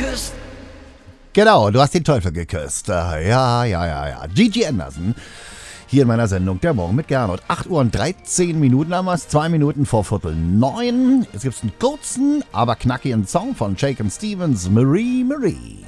geküsst. Genau, du hast den Teufel geküsst. Ja. Gigi Anderson. Hier in meiner Sendung Der Morgen mit Gernot. 8 Uhr und 13 Minuten haben wir es. 2 Minuten vor 8:45. Jetzt gibt es einen kurzen, aber knackigen Song von Shakin' Stevens, Marie Marie.